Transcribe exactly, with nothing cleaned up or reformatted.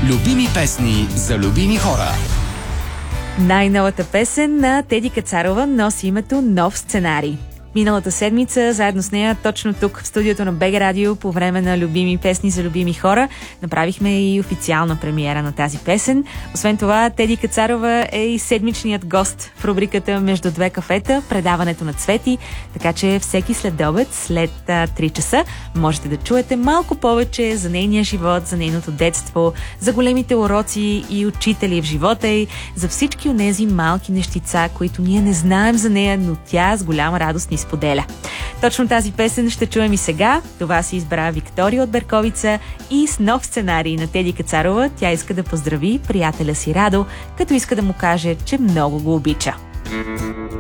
Любими песни за любими хора. Най-новата песен на Теди Кацарова носи името "Нов сценарий". Миналата седмица, заедно с нея, точно тук в студиото на БГ Радио, по време на Любими песни за любими хора, направихме и официална премиера на тази песен. Освен това, Теди Кацарова е и седмичният гост в рубриката "Между две кафета", предаването на Цвети, така че всеки следобед, след три часа, можете да чуете малко повече за нейния живот, за нейното детство, за големите уроци и учители в живота й, за всички онези малки нещица, които ние не знаем за нея, но тя с голяма радост ни споделя. Точно тази песен ще чуем и сега. Това си избра Виктория от Берковица и с "Нов сценарий" на Теди Кацарова тя иска да поздрави приятеля си Радо, като иска да му каже, че много го обича.